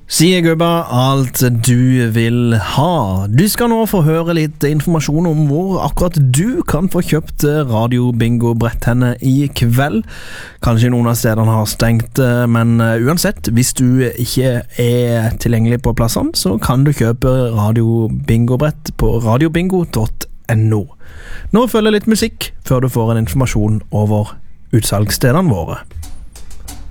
Sier gubba alt du vil ha. Du skal nå få høre litt informasjon om hvor akkurat du kan få kjøpt radio-bingo-brett henne i kveld. Kanskje noen av stedene har stengt, men uansett, hvis du ikke er tilgjengelig på plassene, så kan du kjøpe radio-bingo-brett på radiobingo.no. Nå følger litt musikk før du får en informasjon over utsalgsstedene våre.